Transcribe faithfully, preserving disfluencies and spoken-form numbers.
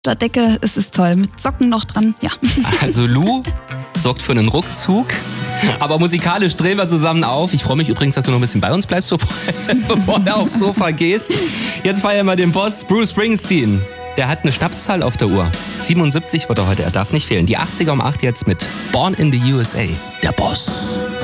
Decke, es ist toll. Mit Socken noch dran, ja. Also Lou sorgt für einen Rückzug, aber musikalisch drehen wir zusammen auf. Ich freue mich übrigens, dass du noch ein bisschen bei uns bleibst, bevor, bevor du aufs Sofa gehst. Jetzt feiern wir den Boss, Bruce Springsteen. Der hat eine Schnapszahl auf der Uhr. siebenundsiebzig wird er heute, er darf nicht fehlen. Die achtziger um acht jetzt mit Born in the U S A. Der Boss.